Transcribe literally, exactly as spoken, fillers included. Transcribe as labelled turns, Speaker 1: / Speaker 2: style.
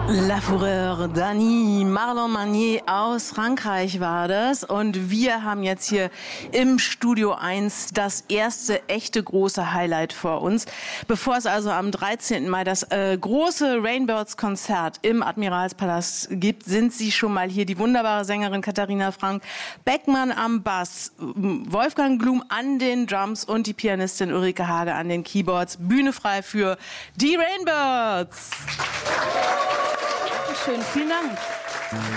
Speaker 1: La Fureur d'Annie, Marlon Manier aus Frankreich war das. Und wir haben jetzt hier im Studio eins das erste echte große Highlight vor uns. Bevor es also am dreizehnten Mai das äh, große Rainbirds-Konzert im Admiralspalast gibt, sind Sie schon mal hier. Die wunderbare Sängerin Katharina Frank, Beckmann am Bass, Wolfgang Glum an den Drums und die Pianistin Ulrike Hage an den Keyboards. Bühne frei für die Rainbirds.
Speaker 2: Schön, vielen Dank.